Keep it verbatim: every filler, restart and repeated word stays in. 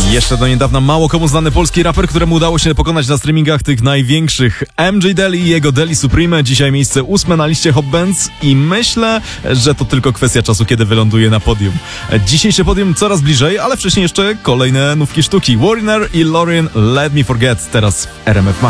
Jeszcze do niedawna mało komu znany polski raper, któremu udało się pokonać na streamingach tych największych. M J Deli i jego Deli Supreme, dzisiaj miejsce ósme na liście Hot Bands i myślę, że to tylko kwestia czasu, kiedy wyląduje na podium. Dzisiejsze podium coraz bliżej, ale wcześniej jeszcze kolejne nówki sztuki. Warriner i Loreen, Let Me Forget, teraz w R M F Max.